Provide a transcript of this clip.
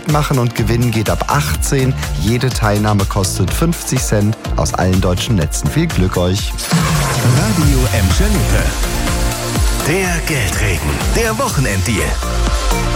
Mitmachen und gewinnen geht ab 18. Jede Teilnahme kostet 50 Cent aus allen deutschen Netzen. Viel Glück euch! Radio Emscher Lippe. Der Geldregen, der Wochenenddeal.